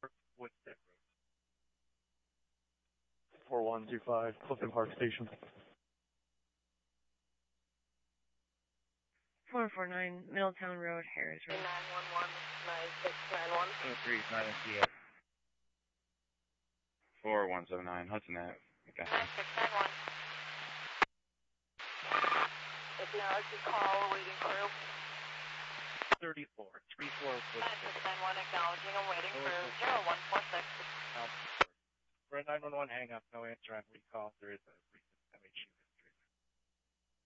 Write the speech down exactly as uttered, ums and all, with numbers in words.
Woodstead Road. four one two five, Clifton Park Station. four four nine, Middletown Road, Harris Road. nine one one, nine six nine one. Oh three nine C F. four one seven nine, Hudson Ave. Okay. nine six nine one. Acknowledge your call, waiting crew. thirty-four, three four Woodstead. nine six nine one, acknowledging and waiting crew. zero one four six. For a nine one one hang up, no answer on recall. There is a